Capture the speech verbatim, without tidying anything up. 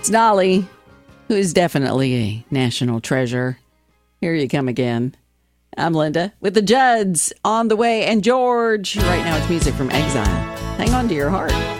It's Dolly, who is definitely a national treasure. Here you come again. I'm Linda with the Judds on the way, and George. Right now it's music from Exile. Hang on to your heart.